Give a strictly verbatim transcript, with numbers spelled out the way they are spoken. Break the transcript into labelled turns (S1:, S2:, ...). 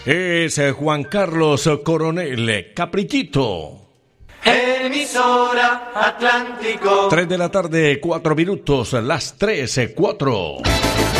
S1: Es Juan Carlos Coronel, Caprichito.
S2: Emisora Atlántico.
S1: Tres de la tarde, cuatro minutos, las tres, cuatro.